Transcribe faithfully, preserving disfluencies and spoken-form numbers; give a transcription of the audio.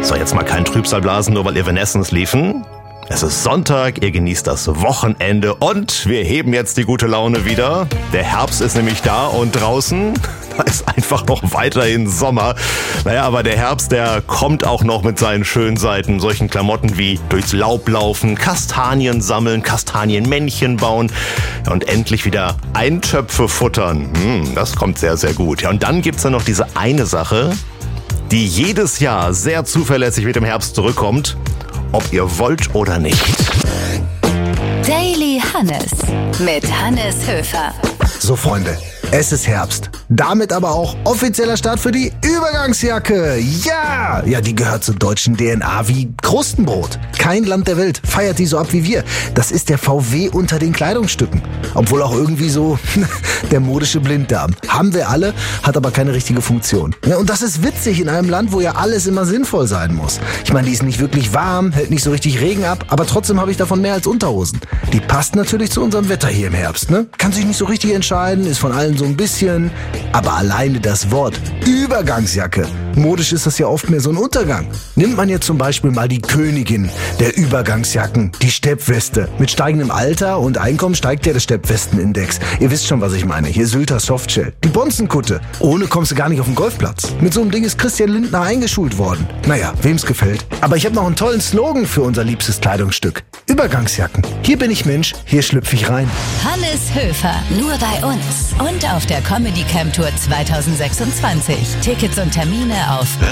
So, jetzt mal kein Trübsal blasen, nur weil Evanescence liefen. Es ist Sonntag, ihr genießt das Wochenende und wir heben jetzt die gute Laune wieder. Der Herbst ist nämlich da und draußen, da ist einfach noch weiterhin Sommer. Naja, aber der Herbst, der kommt auch noch mit seinen schönen Seiten. Solchen Klamotten wie durchs Laub laufen, Kastanien sammeln, Kastanienmännchen bauen und endlich wieder Eintöpfe futtern. Hm, das kommt sehr, sehr gut. Ja, und dann gibt's da noch diese eine Sache, die jedes Jahr sehr zuverlässig mit dem Herbst zurückkommt. Ob ihr wollt oder nicht. Daily Hannes mit Hannes Höfer. So, Freunde, es ist Herbst. Damit aber auch offizieller Start für die Übergangsjacke. Ja! Ja, die gehört zur deutschen D N A wie Krustenbrot. Kein Land der Welt feiert die so ab wie wir. Das ist der V W unter den Kleidungsstücken. Obwohl auch irgendwie so der modische Blinddarm. Haben wir alle, hat aber keine richtige Funktion. Ja, und das ist witzig in einem Land, wo ja alles immer sinnvoll sein muss. Ich meine, die ist nicht wirklich warm, hält nicht so richtig Regen ab, aber trotzdem habe ich davon mehr als Unterhosen. Die passt natürlich zu unserem Wetter hier im Herbst, ne? Kann sich nicht so richtig entscheiden, ist von allen so ein bisschen. Aber alleine das Wort Übergangsjacke. Modisch ist das ja oft mehr so ein Untergang. Nimmt man jetzt zum Beispiel mal die Königin der Übergangsjacken, die Steppweste. Mit steigendem Alter und Einkommen steigt ja der Steppwestenindex. Ihr wisst schon, was ich meine. Hier Sylter Softshell. Die Bonzenkutte. Ohne kommst du gar nicht auf den Golfplatz. Mit so einem Ding ist Christian Lindner eingeschult worden. Naja, wem's gefällt. Aber ich habe noch einen tollen Slogan für unser liebstes Kleidungsstück. Übergangsjacken. Hier bin ich Mensch, hier schlüpfe ich rein. Hannes Höfer, nur bei uns und auf der Comedy Camp Tour zwanzig sechsundzwanzig. Tickets und Termine auf